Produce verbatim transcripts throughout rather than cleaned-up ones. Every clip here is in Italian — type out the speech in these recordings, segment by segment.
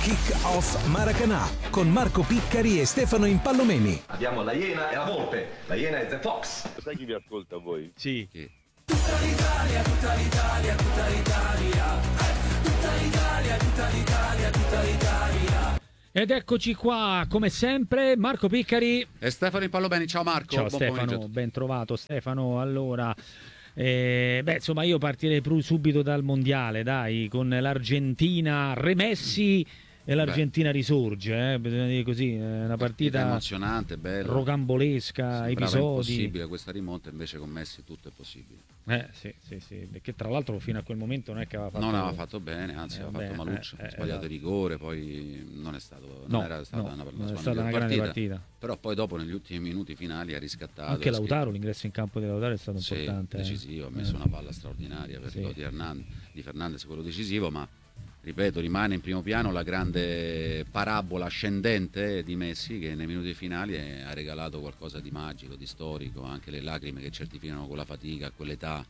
Kick-Off Maracanã con Marco Piccari e Stefano Impallomeni. Abbiamo la Iena e la Volpe. La Iena è The Fox. Sai chi vi ascolta a voi? Sì. Chi? Tutta l'Italia, tutta l'Italia, tutta l'Italia. Eh, tutta l'Italia, tutta l'Italia, tutta l'Italia. Ed eccoci qua, come sempre, Marco Piccari e Stefano Impallomeni. Ciao Marco. Ciao Buon Stefano, ben trovato Stefano. Allora, eh, beh, insomma, io partirei subito dal mondiale, dai, con l'Argentina remessi e l'Argentina Beh. risorge, eh, bisogna dire così, è una partita emozionante, bella, rocambolesca, episodi. È impossibile questa rimonta, invece con Messi tutto è possibile. Eh sì, sì, sì, perché tra l'altro fino a quel momento non è che aveva fatto non aveva fatto bene, anzi eh, aveva beh, fatto maluccio, eh, ha sbagliato eh, rigore, poi non è stato non no, era stata no, una, non una, è stata una grande partita. partita. Però poi dopo negli ultimi minuti finali ha riscattato. Anche Lautaro, l'ingresso in campo di Lautaro è stato sì, importante. decisivo, eh. ha messo una palla straordinaria per sì. di, Hernandez, di Fernandez, quello decisivo, ma ripeto, rimane in primo piano la grande parabola ascendente di Messi, che nei minuti finali ha regalato qualcosa di magico, di storico, anche le lacrime che certificano con la fatica a quell'età.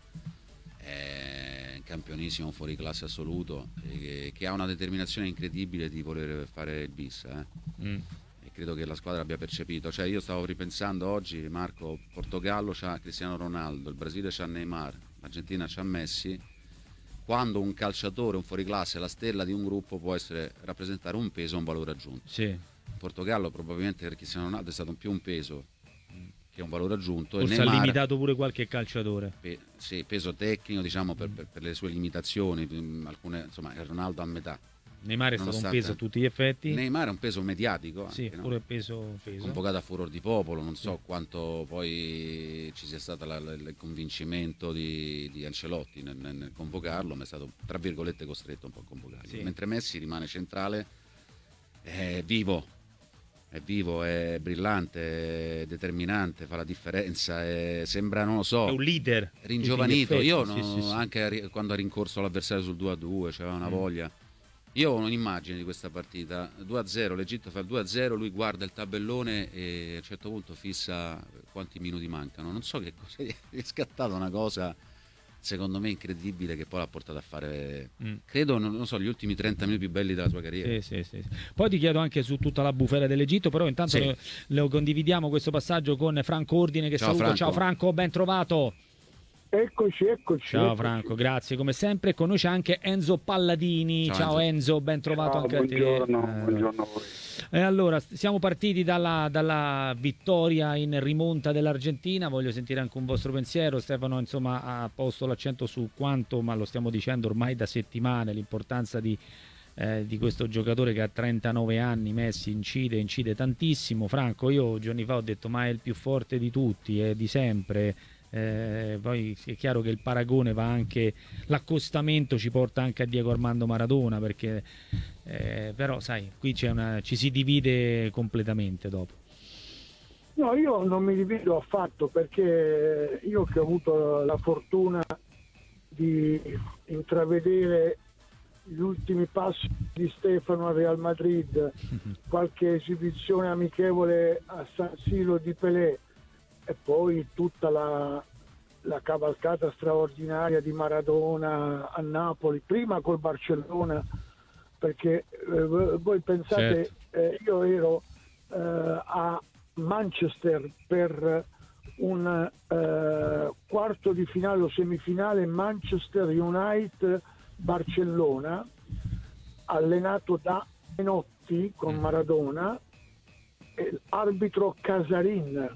È un campionissimo, fuori classe assoluto, che, che ha una determinazione incredibile di voler fare il bis, eh? mm. E credo che la squadra abbia percepito. Cioè, io stavo ripensando oggi, Marco, Portogallo c'ha Cristiano Ronaldo, il Brasile c'ha Neymar, l'Argentina c'ha Messi. Quando un calciatore, un fuoriclasse, la stella di un gruppo, può essere rappresentare un peso e un valore aggiunto. Sì. In Portogallo probabilmente per Cristiano Ronaldo è stato un più un peso che un valore aggiunto. Forse e Neymar, ha limitato pure qualche calciatore. Pe, sì, peso tecnico, diciamo, per, per, per le sue limitazioni, alcune, insomma, Ronaldo a metà. Neymar è stato un peso a tutti gli effetti. Neymar è un peso mediatico, sì, anche, pure no? peso, peso. Convocato a furor di popolo, non so sì. quanto poi ci sia stato la, la, il convincimento di, di Ancelotti nel, nel convocarlo, ma è stato tra virgolette costretto un po' a convocarlo. Sì. Mentre Messi rimane centrale, è vivo, è vivo, è brillante, è determinante, fa la differenza, è, sembra, non lo so, è un leader, ringiovanito. Io sì, no, sì, sì. anche quando ha rincorso l'avversario sul due a due, c'aveva una mm. voglia. Io ho un'immagine di questa partita, due a zero, l'Egitto fa il due a zero, lui guarda il tabellone e a un certo punto fissa quanti minuti mancano. Non so che cosa, è scattata una cosa secondo me incredibile che poi l'ha portato a fare, mm. credo, non, non so, gli ultimi trenta minuti più belli della sua carriera. Sì, sì, sì. Poi ti chiedo anche su tutta la bufera dell'Egitto, però intanto sì. lo, lo condividiamo questo passaggio con Franco Ordine che Ciao, saluto. Franco. Ciao Franco, ben trovato. Eccoci, eccoci. Ciao eccoci. Franco, grazie come sempre. Con noi c'è anche Enzo Palladini. Ciao, Ciao Enzo. Enzo, ben trovato Ciao, anche buongiorno, a te. Eh, buongiorno a voi. E allora, siamo partiti dalla, dalla vittoria in rimonta dell'Argentina. Voglio sentire anche un vostro pensiero. Stefano, insomma, ha posto l'accento su quanto, ma lo stiamo dicendo ormai da settimane, l'importanza di, eh, di questo giocatore che ha trentanove anni. Messi incide, incide tantissimo. Franco, io giorni fa ho detto, ma è il più forte di tutti, è di sempre. Eh, poi è chiaro che il paragone va anche, l'accostamento ci porta anche a Diego Armando Maradona, perché eh, però sai, qui c'è una, ci si divide completamente dopo. No, io non mi divido affatto, perché io che ho avuto la fortuna di intravedere gli ultimi passi di Stefano al Real Madrid, qualche esibizione amichevole a San Siro di Pelé e poi tutta la, la cavalcata straordinaria di Maradona a Napoli, prima col Barcellona, perché eh, voi pensate, certo. eh, io ero eh, a Manchester per un eh, quarto di finale o semifinale Manchester United-Barcellona, allenato da Menotti con Maradona e arbitro Casarin.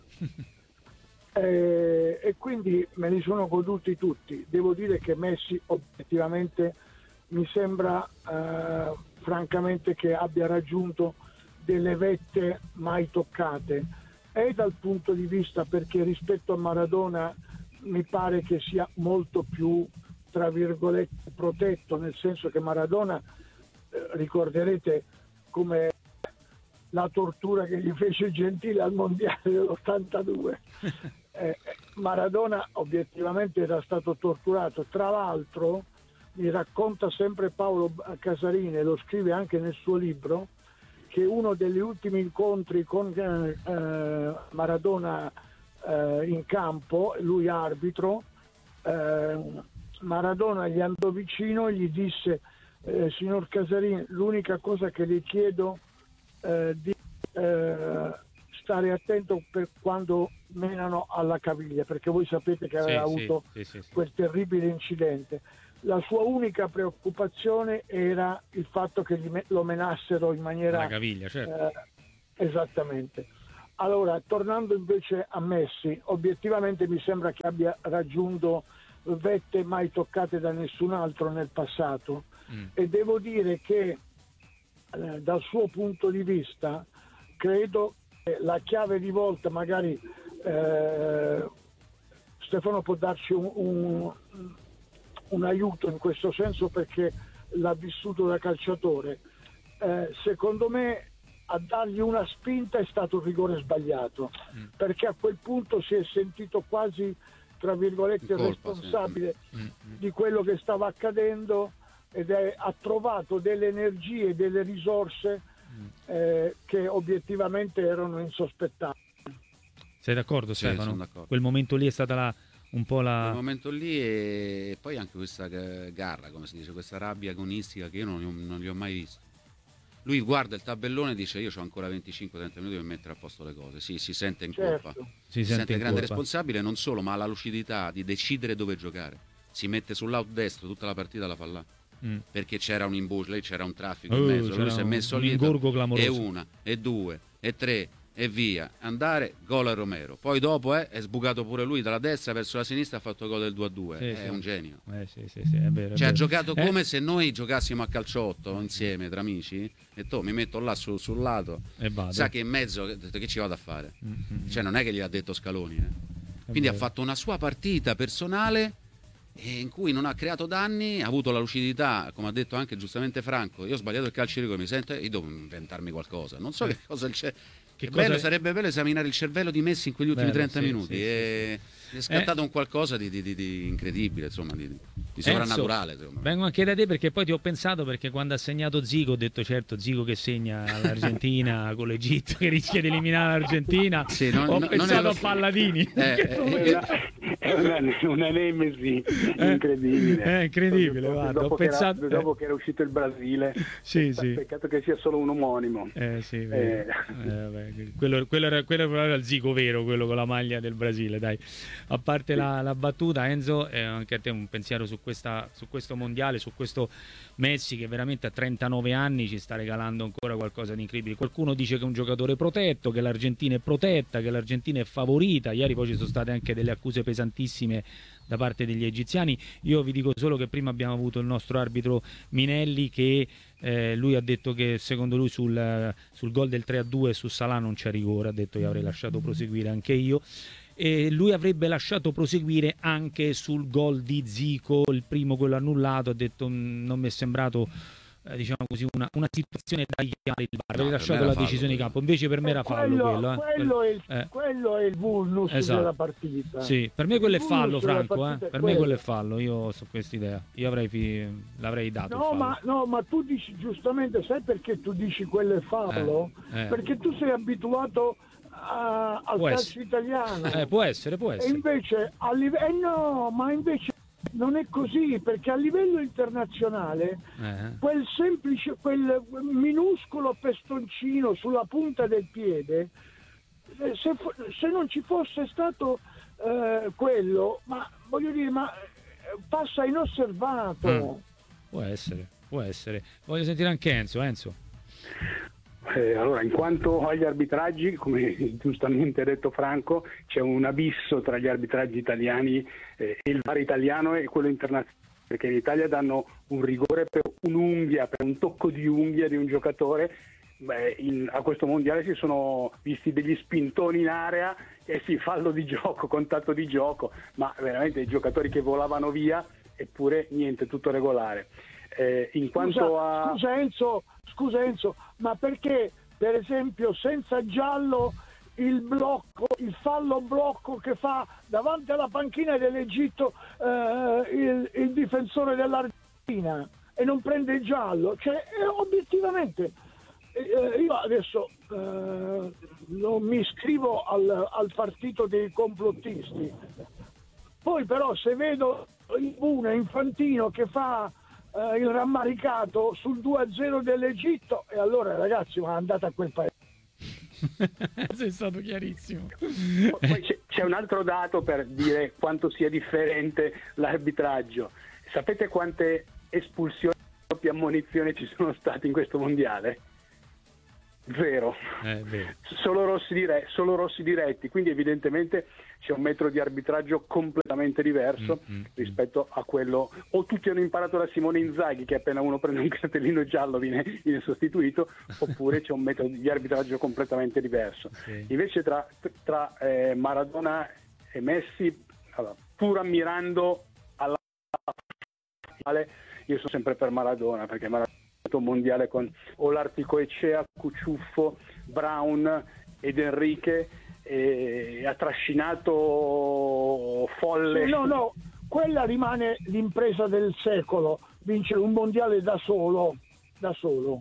Eh, e quindi me li sono goduti tutti. Devo dire che Messi obiettivamente mi sembra eh, francamente che abbia raggiunto delle vette mai toccate, e dal punto di vista, perché rispetto a Maradona mi pare che sia molto più, tra virgolette, protetto, nel senso che Maradona, eh, ricorderete come la tortura che gli fece Gentile al mondiale dell'ottantadue. Eh, Maradona obiettivamente era stato torturato. Tra l'altro mi racconta sempre Paolo Casarin, e lo scrive anche nel suo libro, che uno degli ultimi incontri con eh, Maradona eh, in campo, lui arbitro, eh, Maradona gli andò vicino e gli disse: eh, signor Casarin, l'unica cosa che le chiedo eh, di eh, stare attento per quando menano alla caviglia, perché voi sapete che aveva Sì, avuto sì, sì, sì, sì. quel terribile incidente. La sua unica preoccupazione era il fatto che gli me- lo menassero in maniera Alla caviglia, certo. eh, esattamente. Allora, tornando invece a Messi, obiettivamente mi sembra che abbia raggiunto vette mai toccate da nessun altro nel passato, mm. e devo dire che eh, dal suo punto di vista credo che la chiave di volta, magari eh, Stefano può darci un, un, un aiuto in questo senso perché l'ha vissuto da calciatore, eh, secondo me a dargli una spinta è stato un rigore sbagliato, mm. perché a quel punto si è sentito quasi, tra virgolette, colpa, responsabile sì. mm. di quello che stava accadendo, ed è, ha trovato delle energie, delle risorse mm. eh, che obiettivamente erano insospettabili. Sei d'accordo, sì, Stefano? Sono d'accordo. Quel momento lì è stata la, un po' la... Quel momento lì, e poi anche questa garra, come si dice, questa rabbia agonistica che io non, non li ho mai visti. Lui guarda il tabellone e dice: io ho ancora venticinque trenta minuti per mettere a posto le cose. Sì, si sente in colpa, certo. si, si sente grande colpa. Responsabile, non solo, ma ha la lucidità di decidere dove giocare. Si mette sull'out destro, tutta la partita la fa là, mm. perché c'era un imbush, lì c'era un traffico uh, in mezzo, lui si è messo lì e una, e due, e tre, e via, andare, gol a Romero. Poi dopo eh, è sbucato pure lui dalla destra verso la sinistra, ha fatto gol del due a due, sì, è sì. un genio. Eh, sì, sì, sì, è vero, è cioè vero. ha giocato eh. come se noi giocassimo a calciotto insieme tra amici, e tu mi metto là su, sul lato e vado. Sa che in mezzo che ci vado a fare, mm-hmm. cioè non è che gli ha detto Scaloni, eh. quindi ha fatto una sua partita personale in cui non ha creato danni, ha avuto la lucidità, come ha detto anche giustamente Franco. Io ho sbagliato il calcio di rigore, mi sento, io devo inventarmi qualcosa, non so eh. che cosa c'è. Che bello, cosa... sarebbe bello esaminare il cervello di Messi in quegli ultimi bello, trenta sì, minuti sì, e sì, sì. è scattato eh. un qualcosa di, di, di, di incredibile, insomma, di, di sovrannaturale. Enzo, vengo anche da te perché poi ti ho pensato, perché quando ha segnato Zico ho detto certo, Zico che segna all'Argentina con l'Egitto che rischia di eliminare l'Argentina, sì, non, ho no, pensato lo... a Palladini. Eh, eh, è una, una nemesi eh, incredibile. È incredibile, guarda, dopo, ho pensato... che era, dopo che era uscito il Brasile, sì, sì. peccato che sia solo un omonimo. Eh, sì, eh. Eh, Quello, quello, era, quello era il Zico vero, quello con la maglia del Brasile, dai. A parte sì. la, la battuta, Enzo, eh, anche a te un pensiero su, questa, su questo mondiale, su questo Messi che veramente a trentanove anni ci sta regalando ancora qualcosa di incredibile. Qualcuno dice che è un giocatore protetto, che l'Argentina è protetta, che l'Argentina è favorita. Ieri poi ci sono state anche delle accuse pesantissime da parte degli egiziani. Io vi dico solo che prima abbiamo avuto il nostro arbitro Minelli che eh, lui ha detto che secondo lui sul, sul gol del tre a due su Salah non c'è rigore, ha detto che avrei lasciato proseguire anche io, e lui avrebbe lasciato proseguire anche sul gol di Zico, il primo, quello annullato, ha detto non mi è sembrato eh, diciamo così una, una situazione da chiamare il V A R, avrei no, lasciato la fallo, decisione di campo, invece per me era fallo quello, quello, eh. quello, è, il, eh. quello è il vulnus esatto. della partita. Sì, per me quello è fallo, Franco, eh. per quello. me quello è fallo, io ho questa idea, io avrei fi... l'avrei dato no ma, no ma tu dici giustamente, sai perché tu dici quello è fallo? Eh. Eh. Perché tu sei abituato a, al può calcio essere. italiano, eh, può essere, può essere. E invece a livello, eh no, ma invece non è così, perché a livello internazionale eh. quel semplice, quel minuscolo pestoncino sulla punta del piede, se, se non ci fosse stato eh, quello, ma voglio dire, ma passa inosservato. Mm. Può essere, può essere. Voglio sentire anche Enzo, Enzo. Eh, allora, in quanto agli arbitraggi, come giustamente ha detto Franco, c'è un abisso tra gli arbitraggi italiani eh, e il V A R italiano e quello internazionale, perché in Italia danno un rigore per un'unghia, per un tocco di unghia di un giocatore. Beh, in, a questo mondiale si sono visti degli spintoni in area e si fallo di gioco, contatto di gioco, ma veramente i giocatori che volavano via, eppure niente, tutto regolare. Eh, in quanto scusa, a... scusa Enzo, scusa Enzo, ma perché per esempio senza giallo il blocco, il fallo blocco che fa davanti alla panchina dell'Egitto eh, il, il difensore dell'Argentina e non prende il giallo? Cioè eh, obiettivamente eh, io adesso eh, non mi iscrivo al, al partito dei complottisti, poi però se vedo Ibuna Infantino che fa eh, il rammaricato sul due a zero dell'Egitto, e allora ragazzi, ma andate a quel paese. Sei stato chiarissimo. Poi c'è, c'è un altro dato per dire quanto sia differente l'arbitraggio. Sapete quante espulsioni e ammonizioni ci sono state in questo mondiale? Zero. Eh, vero. Solo rossi, dire- solo rossi diretti, quindi evidentemente c'è un metro di arbitraggio completamente diverso mm, mm, rispetto a quello, o tutti hanno imparato da Simone Inzaghi che appena uno prende un cartellino giallo viene, viene sostituito, oppure c'è un metodo di arbitraggio completamente diverso. Sì. Invece tra, tra eh, Maradona e Messi, allora, pur ammirando alla finale, io sono sempre per Maradona, perché Maradona un mondiale con Olarticoechea, Cuciuffo, Brown ed Enrique, e ha trascinato folle. Sì, no, no, quella rimane l'impresa del secolo, vincere un mondiale da solo, da solo.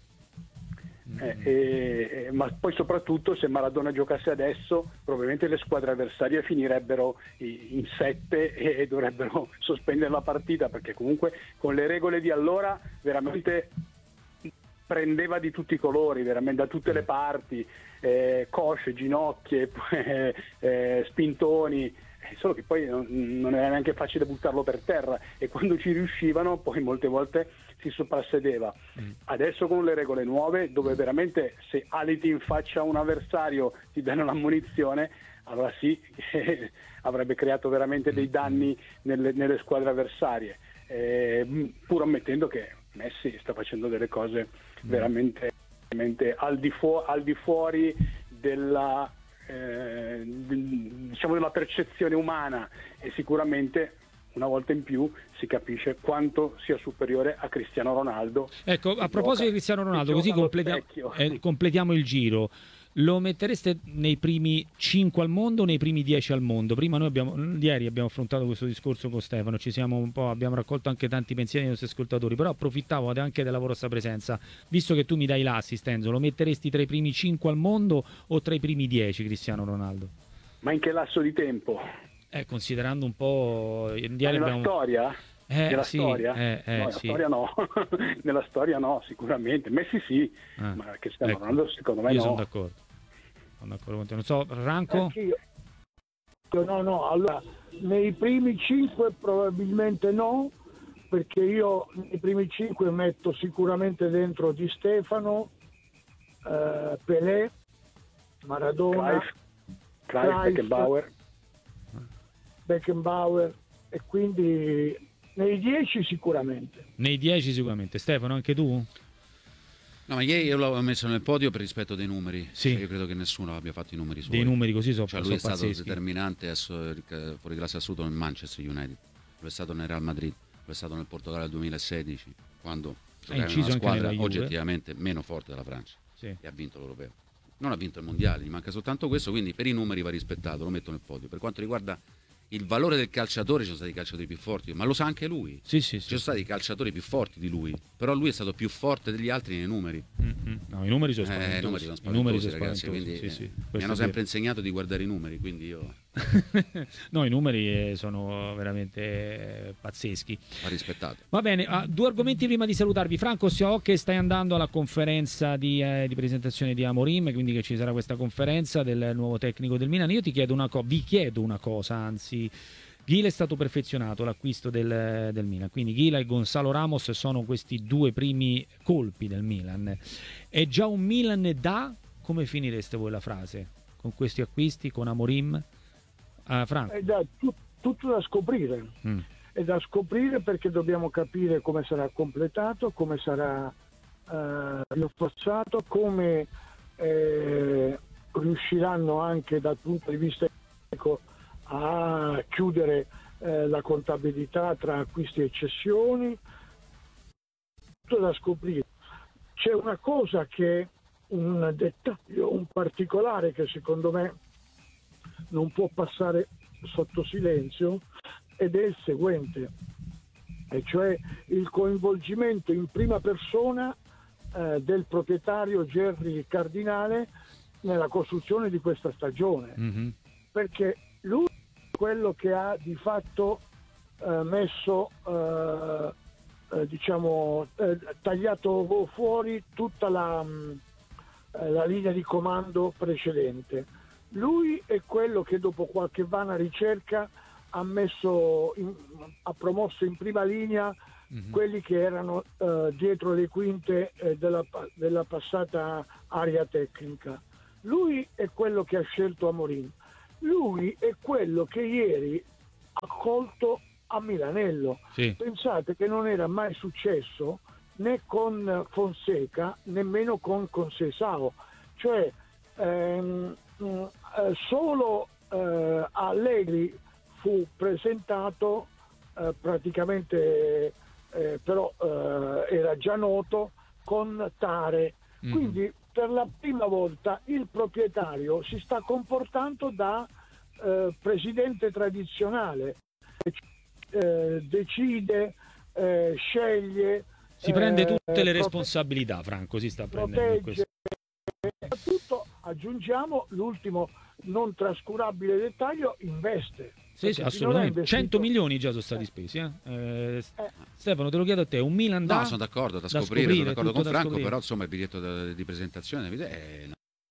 Eh, eh, ma poi soprattutto se Maradona giocasse adesso probabilmente le squadre avversarie finirebbero in sette e dovrebbero sospendere la partita, perché comunque con le regole di allora veramente prendeva di tutti i colori, veramente da tutte le parti, eh, cosce, ginocchie, eh, eh, spintoni, solo che poi non, non era neanche facile buttarlo per terra, e quando ci riuscivano poi molte volte si soprassedeva. Mm. Adesso con le regole nuove, dove veramente se aliti in faccia a un avversario ti danno l'ammonizione, allora sì, eh, avrebbe creato veramente dei danni nelle, nelle squadre avversarie, eh, pur ammettendo che Messi sta facendo delle cose veramente, veramente al, di fu- al di fuori della Eh, diciamo della percezione umana, e sicuramente una volta in più si capisce quanto sia superiore a Cristiano Ronaldo. Ecco, a proposito gioca, di Cristiano Ronaldo, così completiamo, eh, completiamo il giro. Lo mettereste nei primi cinque al mondo o nei primi dieci al mondo? Prima noi abbiamo, ieri abbiamo affrontato questo discorso con Stefano, ci siamo un po', abbiamo raccolto anche tanti pensieri dei nostri ascoltatori, però approfittavo anche della vostra presenza, visto che tu mi dai l'assist, Enzo, lo metteresti tra i primi cinque al mondo o tra i primi dieci Cristiano Ronaldo? Ma in che lasso di tempo? Eh, considerando un po'... Nella abbiamo... storia? Eh, Nella sì, storia? eh, eh, no, nella sì. storia no, nella storia no, sicuramente. Messi sì, Ah, ma Cristiano ecco. Ronaldo secondo me Io no. sono d'accordo. Sono d'accordo con te. Non so, Ranco? Anch'io. Io no, no, allora nei primi cinque probabilmente no, perché io nei primi cinque metto sicuramente dentro Di Stefano, eh, Pelé, Maradona, Cruyff, Cruyff, Cruyff, Beckenbauer. Beckenbauer, e quindi nei dieci sicuramente. Nei dieci sicuramente. Stefano, anche tu? No, ma ieri io l'avevo messo nel podio per rispetto dei numeri. Sì. Cioè, io credo che nessuno abbia fatto i numeri suoi. Dei numeri così sono, cioè, sono lui è stato pazzeschi. determinante adesso, fuori classe assoluto nel Manchester United, lo è stato nel Real Madrid, lo è stato nel Portogallo nel duemilasedici, quando giocava in inciso una anche squadra nella Juve. oggettivamente meno forte della Francia, Sì. e ha vinto l'Europeo. Non ha vinto il Mondiale, gli manca soltanto questo, quindi per i numeri va rispettato, lo metto nel podio. Per quanto riguarda il valore del calciatore, ci sono stati calciatori più forti, ma lo sa anche lui. Sì, sì, Ci sì. sono stati calciatori più forti di lui, però lui è stato più forte degli altri nei numeri. Mm-hmm. No, i numeri sono Eh, spaventosi. I numeri sono I numeri spaventosi, sono ragazzi, spaventosi, quindi sì, sì. eh, mi Questo hanno è sempre vero. insegnato di guardare i numeri, quindi io No, i numeri eh, sono veramente eh, pazzeschi. va rispettato. Va bene, ah, due argomenti prima di salutarvi. Franco, so che stai andando alla conferenza di, eh, di presentazione di Amorim, quindi che ci sarà questa conferenza del nuovo tecnico del Milan. Io ti chiedo una cosa, vi chiedo una cosa, anzi, Gil è stato perfezionato, l'acquisto del, del Milan, quindi Gil e Gonzalo Ramos sono questi due primi colpi del Milan. È già un Milan da... Come finireste voi la frase? Con questi acquisti, con Amorim? Ah, Franco. È da, tu, tutto da scoprire. Mm. È da scoprire perché dobbiamo capire come sarà completato, come sarà eh, rinforzato, come eh, riusciranno anche dal punto di vista economico a chiudere eh, la contabilità tra acquisti e cessioni. Tutto da scoprire. C'è una cosa che, un dettaglio, un particolare che secondo me non può passare sotto silenzio, ed è il seguente, e cioè il coinvolgimento in prima persona eh, del proprietario Gerry Cardinale nella costruzione di questa stagione, Mm-hmm. perché lui è quello che ha di fatto eh, messo eh, eh, diciamo eh, tagliato fuori tutta la, mh, la linea di comando precedente. Lui è quello che dopo qualche vana ricerca ha messo in, ha promosso in prima linea mm-hmm. quelli che erano eh, dietro le quinte eh, della, della passata area tecnica. Lui è quello che ha scelto Amorim. Lui è quello che ieri ha colto a Milanello. Sì. Pensate che non era mai successo né con Fonseca nemmeno con Conceição. Cioè ehm, mh, solo eh, Allegri fu presentato eh, praticamente eh, però eh, era già noto con Tare. Mm. Quindi per la prima volta il proprietario si sta comportando da eh, presidente tradizionale, eh, decide, eh, sceglie, si prende tutte eh, le responsabilità, Franco si sta prendendo in questo. Soprattutto aggiungiamo l'ultimo non trascurabile dettaglio: investe. Sì, sì, assolutamente. cento milioni già sono stati spesi. Eh? Eh, eh. Stefano, te lo chiedo a te, un Milan da... No, sono d'accordo, da, da scoprire, scoprire, sono d'accordo con Franco, scoprire. Però insomma il biglietto da, di presentazione è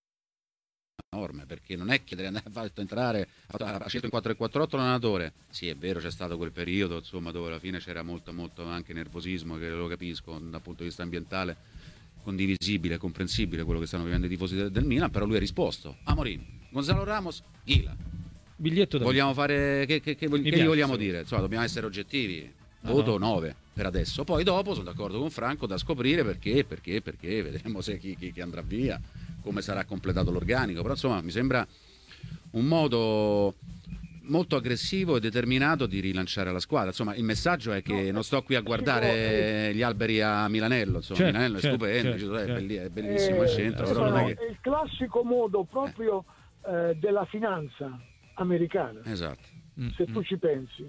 enorme, perché non è che deve andare a far entrare, ha scelto in quattro e quattro otto l'allenatore. Sì, è vero, c'è stato quel periodo insomma dove alla fine c'era molto molto anche nervosismo, che lo capisco dal punto di vista ambientale, condivisibile, comprensibile quello che stanno vivendo i tifosi del, del Milan, però lui ha risposto: Amorim, Gonzalo Ramos, Ghila. Biglietto da vogliamo fare che, che, che, che gli vogliamo dire? Insomma, dobbiamo essere oggettivi. Voto uh-huh. nove per adesso. Poi dopo sono d'accordo con Franco, da scoprire perché, perché, perché vedremo se chi, chi, chi andrà via, come sarà completato l'organico. Però insomma mi sembra un modo molto aggressivo e determinato di rilanciare la squadra. Insomma, il messaggio è che no, non sto qui a guardare gli alberi a Milanello, insomma, certo, Milanello certo, è stupendo, certo, certo. È bellissimo al centro, eh, però non è che... è il classico modo proprio eh. Eh, della finanza americana. Esatto. Se tu ci pensi.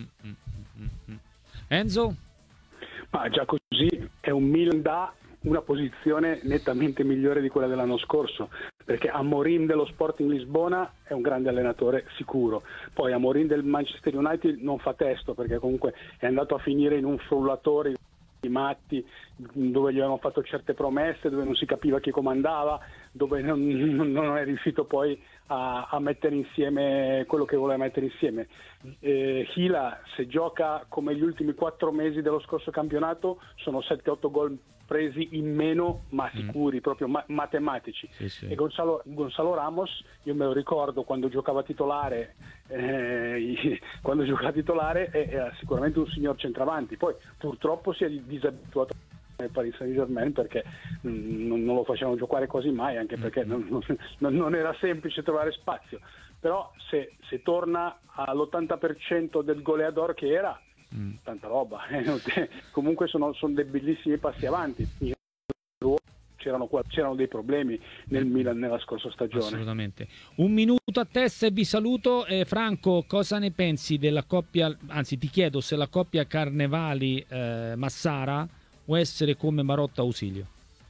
Enzo? Ma già così è un Milan da una posizione nettamente migliore di quella dell'anno scorso, perché Amorim dello Sporting Lisbona è un grande allenatore sicuro, poi Amorim del Manchester United non fa testo, perché comunque è andato a finire in un frullatore di matti, dove gli avevano fatto certe promesse, dove non si capiva chi comandava, dove non, non è riuscito poi a, a mettere insieme quello che voleva mettere insieme. eh, Hila, se gioca come gli ultimi quattro mesi dello scorso campionato, sono sette otto gol presi in meno, ma sicuri, mm. proprio ma- matematici. Sì, sì. E Gonzalo, Gonzalo Ramos, io me lo ricordo quando giocava titolare, eh, quando giocava titolare era sicuramente un signor centravanti, poi purtroppo si è disabituato nel Paris Saint-Germain, perché mh, non, non lo facevano giocare quasi mai, anche perché non, non, non era semplice trovare spazio. Però se, se torna all'ottanta per cento del goleador che era, mm. tanta roba. Comunque sono, sono dei bellissimi passi avanti. C'erano, c'erano dei problemi nel Milan nella scorsa stagione. Assolutamente. Un minuto a testa e vi saluto. Eh, Franco, cosa ne pensi della coppia, anzi ti chiedo se la coppia Carnevali eh, Massara può essere come Marotta Ausilio?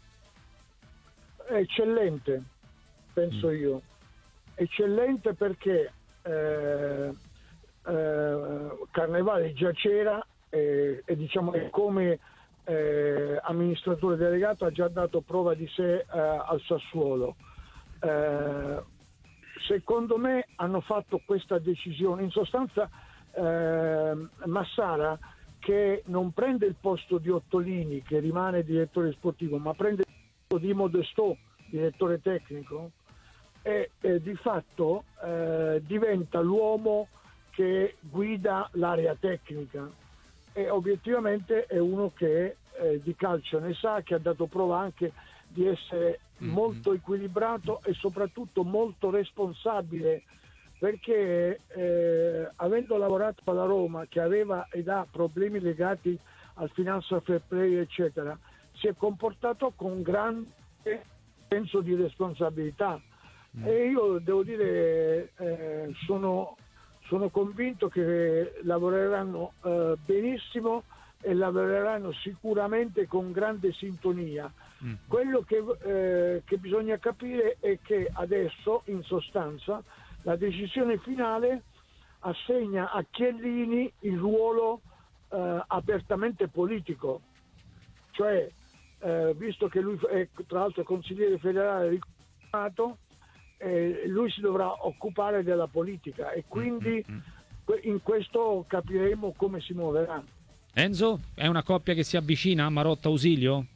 Eccellente, penso mm. io. Eccellente perché eh, eh, Carnevali già c'era eh, e diciamo che come eh, amministratore delegato ha già dato prova di sé eh, al Sassuolo. Eh, secondo me hanno fatto questa decisione, in sostanza eh, Massara, che non prende il posto di Ottolini, che rimane direttore sportivo, ma prende il posto di Modestò, direttore tecnico, e, e di fatto eh, diventa l'uomo che guida l'area tecnica, e obiettivamente è uno che eh, di calcio ne sa, che ha dato prova anche di essere mm-hmm. molto equilibrato e soprattutto molto responsabile, perché eh, avendo lavorato alla Roma, che aveva ed ha problemi legati al financial fair play eccetera, si è comportato con grande senso di responsabilità. Mm. E io devo dire eh, sono, sono convinto che lavoreranno eh, benissimo e lavoreranno sicuramente con grande sintonia. Mm. Quello che, eh, che bisogna capire è che adesso, in sostanza, la decisione finale assegna a Chiellini il ruolo eh, apertamente politico, cioè eh, visto che lui è tra l'altro consigliere federale riconosciuto, eh, lui si dovrà occupare della politica e quindi in questo capiremo come si muoverà. Enzo, è una coppia che si avvicina, Marotta-Ausilio?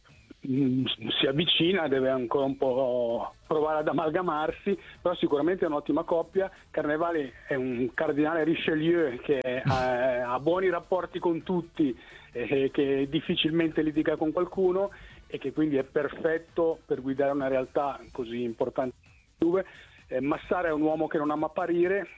Si avvicina, deve ancora un po' provare ad amalgamarsi, però sicuramente è un'ottima coppia. Carnevali è un cardinale Richelieu che ha, ha buoni rapporti con tutti, eh, che difficilmente litiga con qualcuno e che quindi è perfetto per guidare una realtà così importante. Eh, Massara è un uomo che non ama apparire,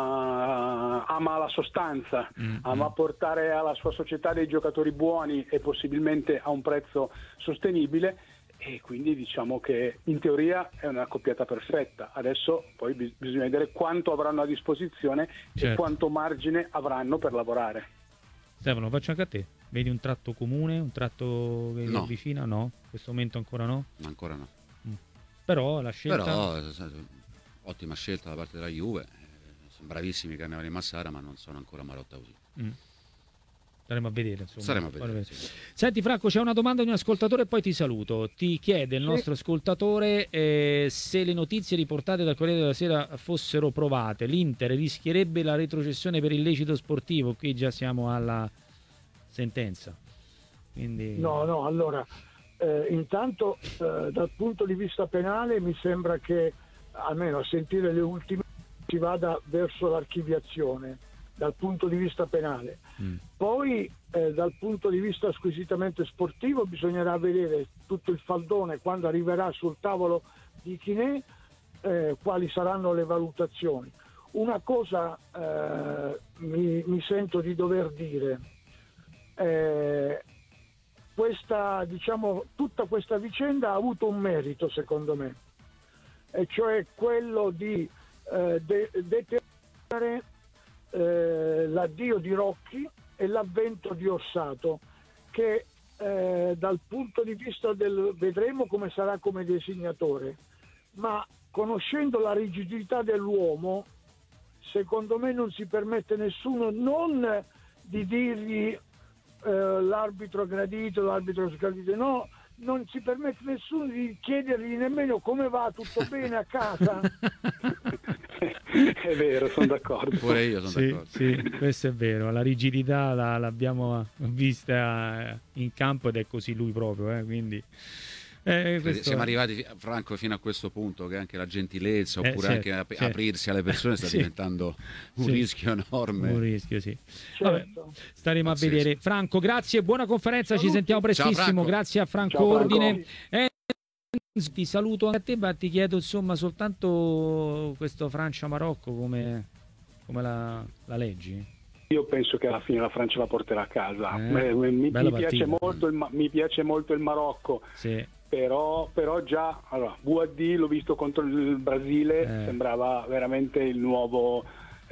ma ama la sostanza, mm-hmm. ama portare alla sua società dei giocatori buoni e possibilmente a un prezzo sostenibile, e quindi diciamo che in teoria è una coppiata perfetta. Adesso poi bis- bisogna vedere quanto avranno a disposizione, certo, e quanto margine avranno per lavorare. Stefano, faccio anche a te. Vedi un tratto comune, un tratto che no. avvicina? No, in questo momento ancora no? Ancora no. Mm. Però la scelta... Però, ottima scelta da parte della Juve, eh, sono bravissimi Carnevali e Massara, ma non sono ancora Marotta-Ausilio. Mm. Staremo a vedere, insomma. Staremo a vedere, sì. Senti Franco, c'è una domanda di un ascoltatore e poi ti saluto. Ti chiede il nostro ascoltatore eh, se le notizie riportate dal Corriere della Sera fossero provate, l'Inter rischierebbe la retrocessione per illecito sportivo. Qui già siamo alla sentenza. Quindi... No, no, allora, eh, intanto eh, dal punto di vista penale mi sembra che, almeno a sentire le ultime, si vada verso l'archiviazione dal punto di vista penale. Mm. Poi eh, dal punto di vista squisitamente sportivo bisognerà vedere tutto il faldone quando arriverà sul tavolo di Chinè, eh, quali saranno le valutazioni. Una cosa eh, mi, mi sento di dover dire, eh, questa, diciamo, tutta questa vicenda ha avuto un merito secondo me, e cioè quello di eh, de- determinare eh, l'addio di Rocchi e l'avvento di Orsato, che eh, dal punto di vista del vedremo come sarà come designatore, ma conoscendo la rigidità dell'uomo, secondo me non si permette nessuno non di dirgli eh, l'arbitro gradito, l'arbitro sgradito, no, non si permette nessuno di chiedergli nemmeno come va, tutto bene a casa. È vero, sono d'accordo. Pure io sono sì, d'accordo. Sì, questo è vero. La rigidità la, l'abbiamo vista in campo ed è così lui proprio, eh, quindi... Eh, Siamo arrivati, Franco, fino a questo punto che anche la gentilezza eh, oppure certo, anche ap- certo. aprirsi alle persone sta sì. diventando un sì. rischio enorme. Un rischio, sì. Certo. Vabbè, staremo Pazzesco. a vedere. Franco, grazie, buona conferenza, ci sentiamo prestissimo. Franco. Grazie a Franco Ciao, Franco. Ordine. Eh, ti saluto anche a te, ma ti chiedo insomma soltanto questo Francia-Marocco come, come la, la leggi? Io penso che alla fine la Francia la porterà a casa. Eh, mi, mi, mi, piace partita. molto il, mi piace molto il Marocco. Sì. Però, però già allora, V A D l'ho visto contro il Brasile, eh. sembrava veramente il nuovo,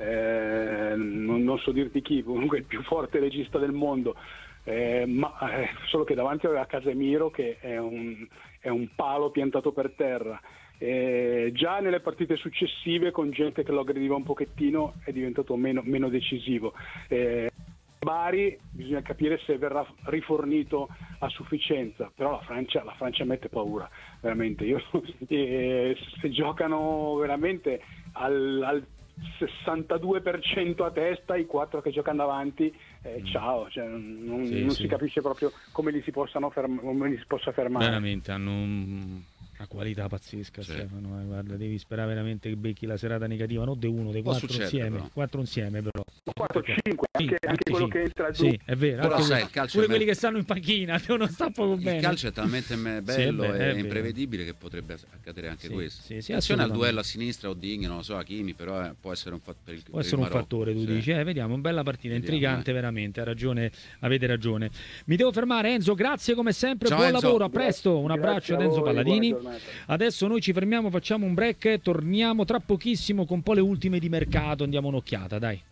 eh, non, non so dirti chi, comunque il più forte regista del mondo, eh, ma eh, solo che davanti aveva Casemiro che è un, è un palo piantato per terra. Eh, già nelle partite successive con gente che lo aggrediva un pochettino è diventato meno, meno decisivo. Eh, Bari bisogna capire se verrà rifornito a sufficienza, però la Francia, la Francia mette paura veramente. Io, eh, se giocano veramente al, al sessantadue per cento a testa, i quattro che giocano davanti, eh, ciao, cioè, non, sì, non sì. si capisce proprio come li si possano ferm- come li si possa fermare. Veramente hanno un... una qualità pazzesca, sì. Stefano, eh, guarda, devi sperare veramente che becchi la serata negativa, non de uno, dei quattro succedere, insieme, però. quattro insieme però. quattro cinque, Sì, anche, anche quello sì. che entra giù. Sì, è vero, Però anche sai, quelli- il calcio pure è me- quelli che stanno in panchina devono stare poco bene. Il calcio è talmente me- bello Sì, è vero, è e vero. imprevedibile che potrebbe accadere anche Sì, questo. sì, sì, Attenzione al assolutamente. duello a sinistra o Digni, non lo so, Hakimi, però eh, può essere un fatto per il Può per essere il un Marocco, fattore, tu sì. dici, eh, vediamo, bella partita, Vediamo, intrigante eh. veramente, ha ragione, avete ragione. Mi devo fermare, Enzo, grazie come sempre, Ciao, buon Enzo. lavoro, a presto, un Grazie abbraccio a ad Enzo voi, Palladini. buona giornata. Adesso noi ci fermiamo, facciamo un break, torniamo tra pochissimo con poi le ultime di mercato, andiamo un'occhiata, dai.